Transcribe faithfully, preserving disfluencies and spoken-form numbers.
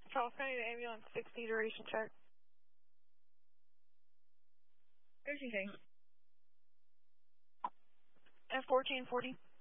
Charles County to ambulance sixty, duration check. Who's he saying? F fourteen forty.